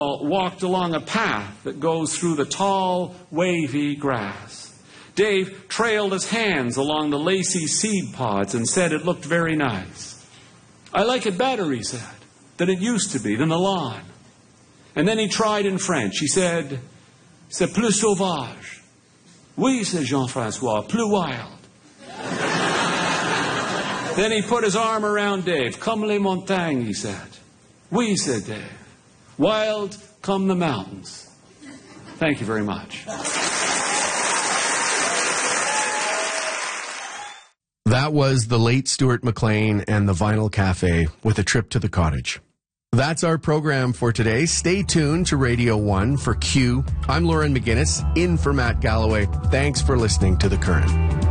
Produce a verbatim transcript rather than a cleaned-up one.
walked along a path that goes through the tall, wavy grass. Dave trailed his hands along the lacy seed pods and said it looked very nice. I like it better, he said, than it used to be, than the lawn. And then he tried in French. He said, c'est plus sauvage. Oui, said Jean-Francois, plus wild. Then he put his arm around Dave. Comme les montagnes, he said. Oui, said Dave. Wild come the mountains. Thank you very much. That was the late Stuart McLean and the Vinyl Cafe with a trip to the cottage. That's our program for today. Stay tuned to Radio one for Q. I'm Lauren McGinnis, in for Matt Galloway. Thanks for listening to The Current.